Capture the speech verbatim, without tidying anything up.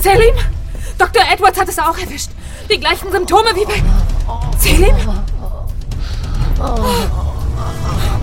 Selim? Doktor Edwards hat es auch erwischt. Die gleichen Symptome wie bei... Selim? Oh.